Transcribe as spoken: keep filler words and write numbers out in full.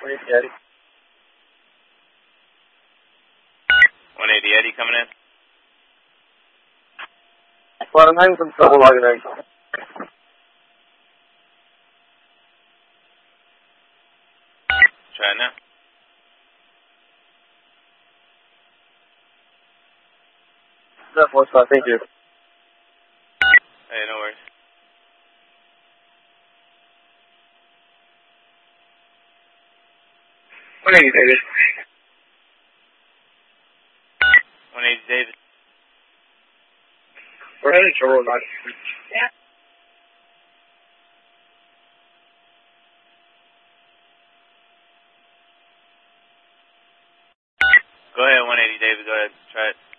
one eighty Eddie. one eighty Eddie coming in. Well, I'm having some trouble logging in. Try it now. That was fine, thank you. Hey, no worries. one eighty David. one eighty David. We're headed to Road nine. Yeah. Go ahead, one eighty David. Go ahead. Try it.